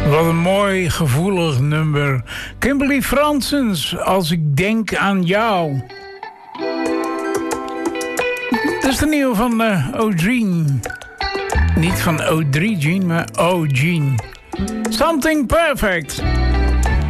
Wat een mooi, gevoelig nummer. Kimberly Fransens, Als ik denk aan jou. Dat is de nieuwe van O'Gene. Niet van O3 Gene, maar O'Gene. Something Perfect.